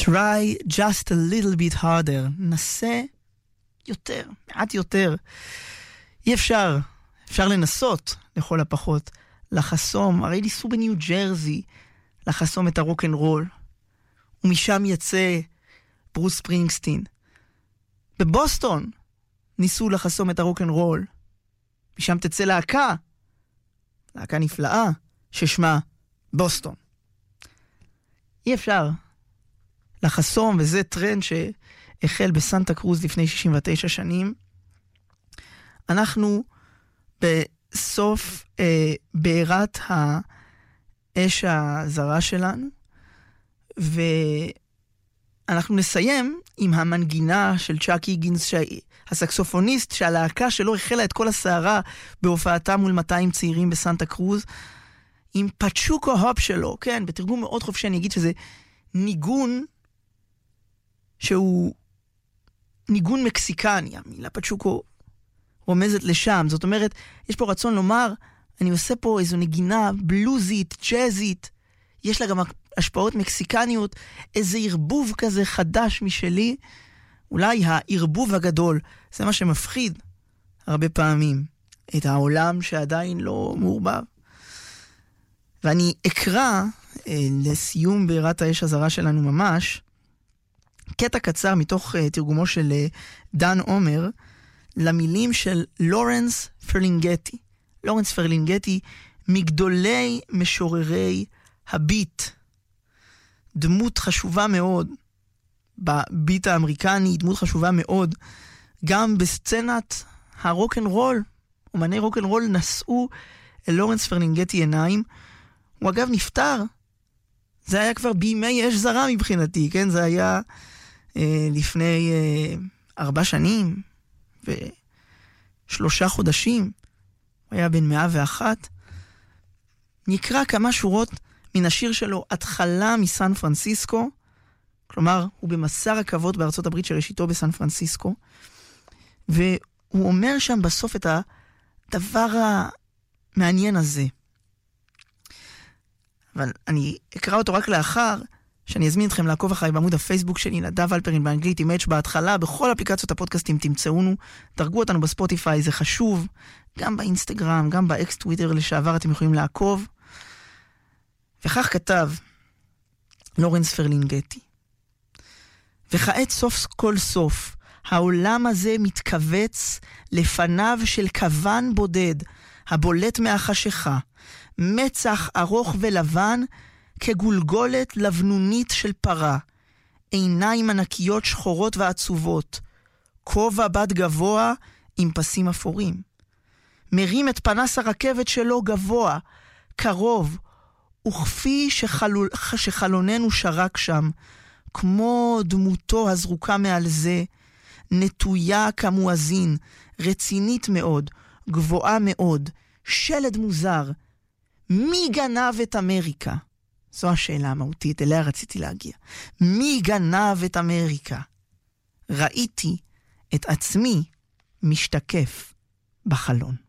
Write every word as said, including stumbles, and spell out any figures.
try just a little bit harder. נסה יותר, מעט יותר. אי אפשר, אפשר לנסות לכל הפחות, לחסום, הרי ניסו בניו ג'רזי לחסום את הרוק אנד רול, ומשם יצא ברוס ספרינגסטין. בבוסטון ניסו לחסום את הרוק אנד רול, משם תצא להקה, להקה נפלאה, ששמה בוסטון. אי אפשר לחסום, וזה טרנד שהחל בסנטה קרוז לפני שישים ותשע שנים. אנחנו בסוף אה, בעירת האש הזרה שלנו, ואנחנו נסיים עם המנגינה של צ'אק היגינס, הסקסופוניסט, שהלהקה שלו החלה את כל הסערה בהופעתה מול מאתיים צעירים בסנטה קרוז, עם פצ'וקו הופ שלו, כן, בתרגום מאוד חופשי אני אגיד שזה ניגון שהוא ניגון מקסיקני, המילה פצ'וקו רומזת לשם, זאת אומרת, יש פה רצון לומר, אני עושה פה איזו נגינה בלוזית, ג'אזית, יש לה גם השפעות מקסיקניות, איזה ערבוב כזה חדש משלי, אולי הערבוב הגדול, זה מה שמפחיד הרבה פעמים, את העולם שעדיין לא מעורבב. ואני אקרא אה, לסיום בעירת האש הזרה שלנו ממש, קטע קצר מתוך אה, תרגומו של אה, דן עומר, למילים של לורנס פרלינגטי. לורנס פרלינגטי, מגדולי משוררי הביט. דמות חשובה מאוד בביט האמריקני, דמות חשובה מאוד גם בסצנת הרוק אנד רול. אומני רוק אנד רול נשאו אל לורנס פרלינגטי עיניים. הוא אגב נפטר, זה היה כבר בימי אש זרה מבחינתי, כן? זה היה אה, לפני אה, ארבע שנים ושלושה חודשים, הוא היה בן מאה ואחת. נקרא כמה שורות מן השיר שלו, התחלה מסן פרנסיסקו, כלומר, הוא במסע רכבות בארצות הברית שראשיתו בסן פרנסיסקו, והוא אומר שם בסוף את הדבר המעניין הזה. אבל אני אקרא אותו רק לאחר שאני אזמין אתכם לעקוב אחרי בעמוד הפייסבוק שלי, נדב אלפרין באנגלית עם H בהתחלה, בכל אפליקציות הפודקאסטים תמצאונו, דרגו אותנו בספוטיפיי, זה חשוב, גם באינסטגרם, גם באקס טוויטר לשעבר אתם יכולים לעקוב. וכך כתב לורנס פרלינגטי, וכעת סוף כל סוף, העולם הזה מתכווץ לפניו של כוון בודד, הבולט מהחשיכה, מצח ארוך ולבן כגולגולת לבנונית של פרה, עיניים ענקיות שחורות ועצובות, כובע בד גבוה עם פסים אפורים. מרים את פנס הרכבת שלו גבוה, קרוב, וכפי שחלול, שחלוננו שרק שם, כמו דמותו הזרוקה מעל זה, נטויה כמואזין, רצינית מאוד, גבוהה מאוד, שלד מוזר. מי גנב את אמריקה? זו השאלה המהותית, אליה רציתי להגיע. מי גנב את אמריקה? ראיתי את עצמי משתקף בחלון.